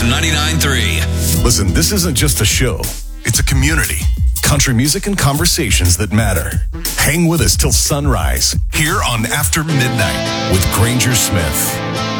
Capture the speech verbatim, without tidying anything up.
ninety-nine point three. Listen, this isn't just a show. It's a community. Country music and conversations that matter. Hang with us till sunrise here on After Midnight with Granger Smith.